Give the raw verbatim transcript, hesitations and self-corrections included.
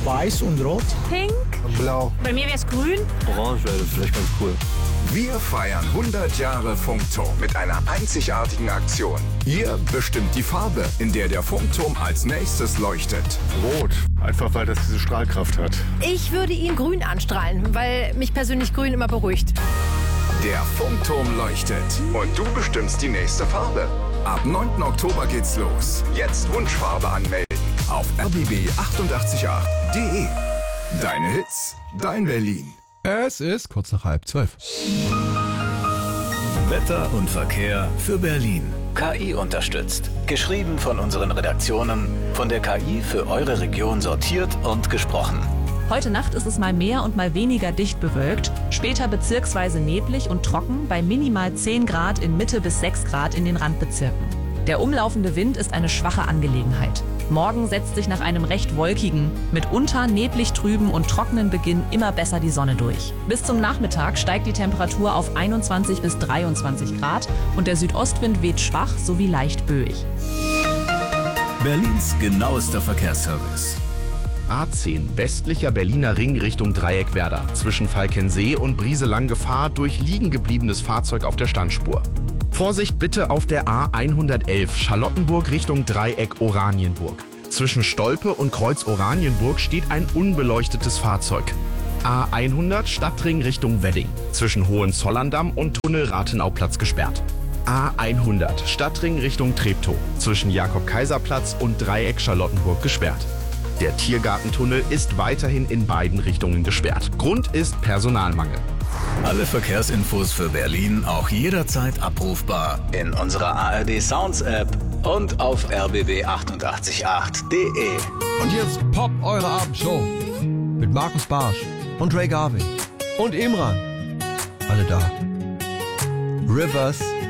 Weiß und Rot. Pink. Blau. Bei mir wäre es grün. Orange wäre vielleicht ganz cool. Wir feiern hundert Jahre Funkturm mit einer einzigartigen Aktion. Ihr bestimmt die Farbe, in der der Funkturm als nächstes leuchtet. Rot. Einfach weil das diese Strahlkraft hat. Ich würde ihn grün anstrahlen, weil mich persönlich grün immer beruhigt. Der Funkturm leuchtet und du bestimmst die nächste Farbe. Ab neunten Oktober geht's los. Jetzt Wunschfarbe anmelden auf r b b achtundachtzig Komma acht punkt d e. Deine Hits, dein Berlin. Es ist kurz nach halb zwölf. Wetter und Verkehr für Berlin. K I unterstützt. Geschrieben von unseren Redaktionen, von der K I für eure Region sortiert und gesprochen. Heute Nacht ist es mal mehr und mal weniger dicht bewölkt, später bezirksweise neblig und trocken bei minimal zehn Grad in Mitte bis sechs Grad in den Randbezirken. Der umlaufende Wind ist eine schwache Angelegenheit. Morgen setzt sich nach einem recht wolkigen, mitunter neblig trüben und trockenen Beginn immer besser die Sonne durch. Bis zum Nachmittag steigt die Temperatur auf einundzwanzig bis dreiundzwanzig Grad und der Südostwind weht schwach sowie leicht böig. Berlins genauester Verkehrsservice. A zehn, westlicher Berliner Ring Richtung Dreieckwerder. Zwischen Falkensee und Brieselang Gefahr durch liegen gebliebenes Fahrzeug auf der Standspur. Vorsicht bitte auf der A hundertelf, Charlottenburg Richtung Dreieck Oranienburg. Zwischen Stolpe und Kreuz Oranienburg steht ein unbeleuchtetes Fahrzeug. A hundert, Stadtring Richtung Wedding. Zwischen Hohenzollerndamm und Tunnel Rathenauplatz gesperrt. A hundert, Stadtring Richtung Treptow. Zwischen Jakob-Kaiser-Platz und Dreieck Charlottenburg gesperrt. Der Tiergartentunnel ist weiterhin in beiden Richtungen gesperrt. Grund ist Personalmangel. Alle Verkehrsinfos für Berlin auch jederzeit abrufbar in unserer A R D Sounds App und auf r b b achtundachtzig Komma acht punkt d e. Und jetzt Pop eure Abendshow mit Markus Barsch und Ray Garvey und Imran. Alle da. Rivers